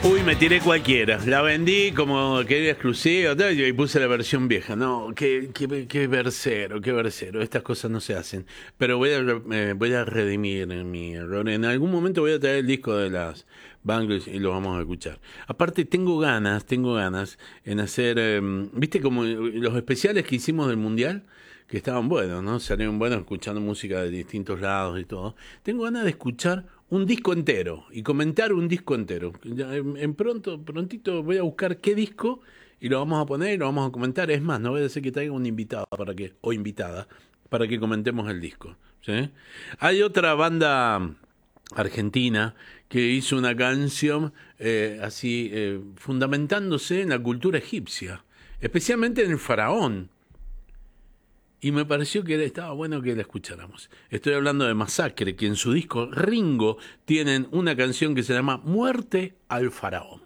Uy, me tiré cualquiera. La vendí como que era exclusiva y puse la versión vieja. No, qué versero, qué versero. Estas cosas no se hacen. Pero voy a redimir mi error. En algún momento voy a traer el disco de las Bangles y lo vamos a escuchar. Aparte, tengo ganas en hacer, ¿viste como los especiales que hicimos del Mundial? Que estaban buenos, ¿no? Salieron buenos escuchando música de distintos lados y todo. Tengo ganas de escuchar un disco entero y comentar un disco entero. Ya prontito voy a buscar qué disco y lo vamos a poner y lo vamos a comentar. Es más, no voy a decir que traiga un invitado o invitada para que comentemos el disco. ¿Sí? Hay otra banda argentina que hizo una canción fundamentándose en la cultura egipcia, especialmente en el faraón. Y me pareció que estaba bueno que la escucháramos. Estoy hablando de Masacre, que en su disco Ringo tienen una canción que se llama Muerte al Faraón.